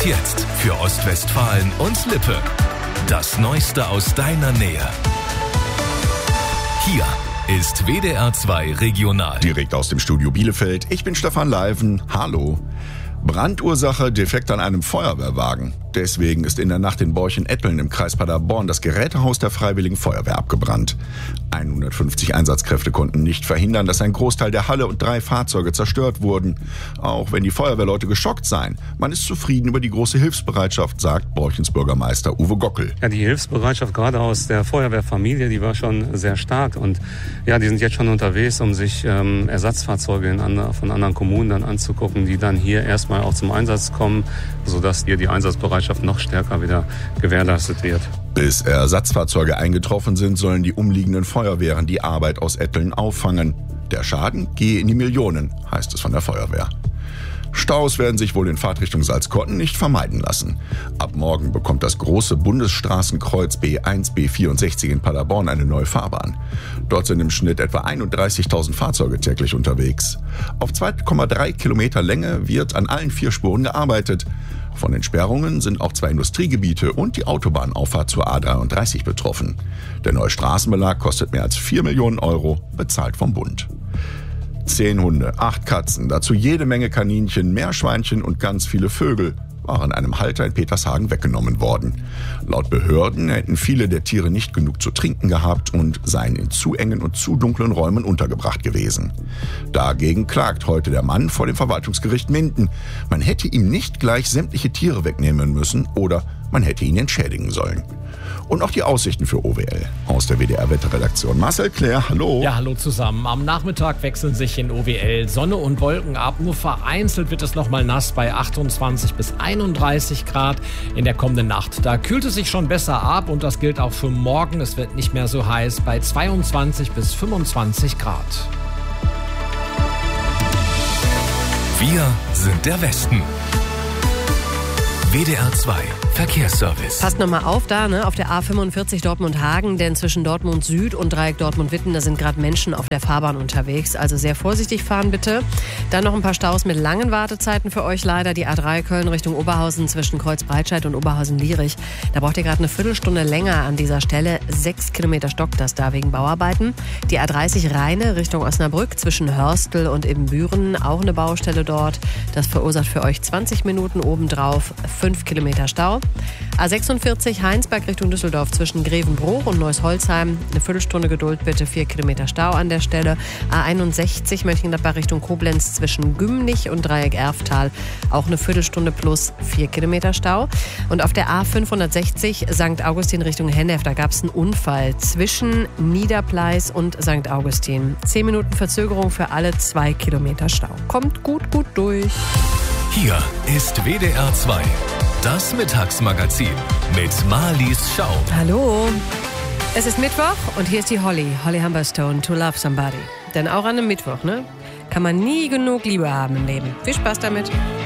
Und jetzt für Ostwestfalen und Lippe. Das Neueste aus deiner Nähe. Hier ist WDR 2 Regional. Direkt aus dem Studio Bielefeld. Ich bin Stefan Leiven. Hallo. Brandursache: Defekt an einem Feuerwehrwagen. Deswegen ist in der Nacht in Borchen-Etteln im Kreis Paderborn das Gerätehaus der Freiwilligen Feuerwehr abgebrannt. 150 Einsatzkräfte konnten nicht verhindern, dass ein Großteil der Halle und 3 Fahrzeuge zerstört wurden. Auch wenn die Feuerwehrleute geschockt seien. Man ist zufrieden über die große Hilfsbereitschaft, sagt Borchens Bürgermeister Uwe Gockel. Ja, die Hilfsbereitschaft gerade aus der Feuerwehrfamilie, die war schon sehr stark. Und ja, die sind jetzt schon unterwegs, um sich Ersatzfahrzeuge von anderen Kommunen dann anzugucken, die dann hier erstmal auch zum Einsatz kommen, sodass hier die Einsatzbereitschaft noch stärker wieder gewährleistet wird. Bis Ersatzfahrzeuge eingetroffen sind, sollen die umliegenden Feuerwehren die Arbeit aus Etteln auffangen. Der Schaden gehe in die Millionen, heißt es von der Feuerwehr. Staus werden sich wohl in Fahrtrichtung Salzkotten nicht vermeiden lassen. Ab morgen bekommt das große Bundesstraßenkreuz B1, B64 in Paderborn eine neue Fahrbahn. Dort sind im Schnitt etwa 31.000 Fahrzeuge täglich unterwegs. Auf 2,3 Kilometer Länge wird an allen 4 Spuren gearbeitet. Von den Sperrungen sind auch 2 Industriegebiete und die Autobahnauffahrt zur A33 betroffen. Der neue Straßenbelag kostet mehr als 4 Millionen Euro, bezahlt vom Bund. 10 Hunde, 8 Katzen, dazu jede Menge Kaninchen, Meerschweinchen und ganz viele Vögel waren einem Halter in Petershagen weggenommen worden. Laut Behörden hätten viele der Tiere nicht genug zu trinken gehabt und seien in zu engen und zu dunklen Räumen untergebracht gewesen. Dagegen klagt heute der Mann vor dem Verwaltungsgericht Minden. Man hätte ihm nicht gleich sämtliche Tiere wegnehmen müssen oder man hätte ihn entschädigen sollen. Und auch die Aussichten für OWL aus der WDR-Wetterredaktion. Marcel Claire, hallo. Ja, hallo zusammen. Am Nachmittag wechseln sich in OWL Sonne und Wolken ab. Nur vereinzelt wird es nochmal nass bei 28 bis 31 Grad in der kommenden Nacht. Da kühlt es sich schon besser ab und das gilt auch für morgen. Es wird nicht mehr so heiß bei 22 bis 25 Grad. Wir sind der Westen. WDR 2 Verkehrsservice. Passt nochmal auf da, auf der A45 Dortmund-Hagen, denn zwischen Dortmund Süd und Dreieck Dortmund-Witten, da sind gerade Menschen auf der Fahrbahn unterwegs. Also sehr vorsichtig fahren bitte. Dann noch ein paar Staus mit langen Wartezeiten für euch leider. Die A3 Köln Richtung Oberhausen zwischen Kreuzbreitscheid und Oberhausen-Lierich. Da braucht ihr gerade eine Viertelstunde länger an dieser Stelle. 6 Kilometer stockt das da wegen Bauarbeiten. Die A30 Rheine Richtung Osnabrück zwischen Hörstel und Ibbenbüren. Auch eine Baustelle dort. Das verursacht für euch 20 Minuten obendrauf. 5 Kilometer Stau. A46 Heinsberg Richtung Düsseldorf zwischen Grevenbruch und Neuss-Holzheim. Eine Viertelstunde Geduld bitte, 4 Kilometer Stau an der Stelle. A61 Mönchengladbach Richtung Koblenz zwischen Gümnich und Dreieck Erftal. Auch eine Viertelstunde plus 4 Kilometer Stau. Und auf der A560 St. Augustin Richtung Hennef, da gab es einen Unfall zwischen Niederpleis und St. Augustin. 10 Minuten Verzögerung für alle 2 Kilometer Stau. Kommt gut durch. Hier ist WDR 2. Das Mittagsmagazin mit Marlies Schau. Hallo. Es ist Mittwoch und hier ist die Holly Humberstone, To Love Somebody. Denn auch an einem Mittwoch, kann man nie genug Liebe haben im Leben. Viel Spaß damit.